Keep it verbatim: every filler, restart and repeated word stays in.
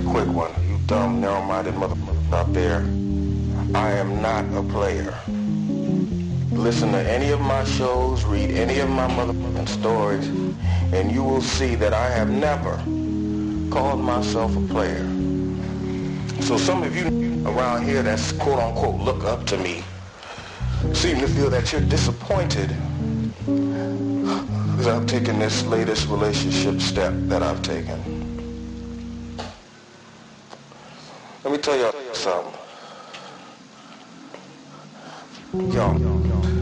quick one. You dumb, narrow-minded motherfuckers out there. I am not a player. Listen to any of my shows, read any of my motherfucking stories, and you will see that I have never called myself a player. So some of you around here that's quote-unquote look up to me seem to feel that you're disappointed because I've taken this latest relationship step that I've taken. Let me tell y'all something. Yo.